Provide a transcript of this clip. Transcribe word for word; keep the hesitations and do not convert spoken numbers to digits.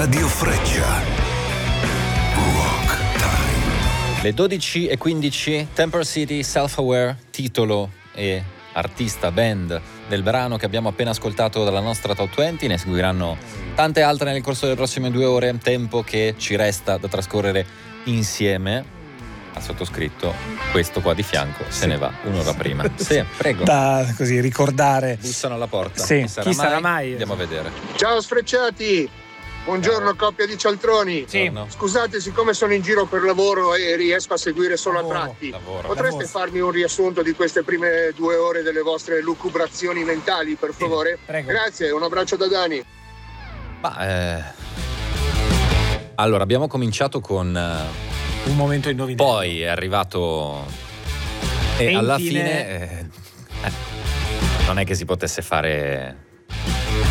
Radio Freccia. Rock Time. Le dodici e quindici, Temper City, Self-Aware, titolo e artista, band del brano che abbiamo appena ascoltato dalla nostra Top venti. Ne seguiranno tante altre nel corso delle prossime due ore, tempo che ci resta da trascorrere insieme. Ha sottoscritto questo qua di fianco, se sì. ne va un'ora prima. Sì, prego. Da così ricordare. Bussano alla porta. Sì, chi sarà, chi mai? sarà mai? Andiamo a vedere. Ciao sfrecciati, buongiorno coppia di cialtroni. Sì. No, no. Scusate, siccome sono in giro per lavoro e riesco a seguire solo Lavoro, a tratti, lavoro. potreste Lavoro. farmi un riassunto di queste prime due ore delle vostre lucubrazioni mentali, per favore? prego. Grazie, un abbraccio da Dani. Ma eh... allora abbiamo cominciato con eh, Un momento indovinello. poi è arrivato e, E alla infine- fine eh, eh, non è che si potesse fare